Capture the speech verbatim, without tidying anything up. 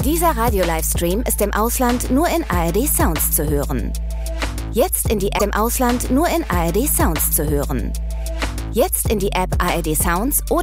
Dieser Radio-Livestream ist im Ausland nur in A R D Sounds zu hören. Jetzt in die App im Ausland nur in A R D Sounds zu hören. Jetzt in die App A R D Sounds oder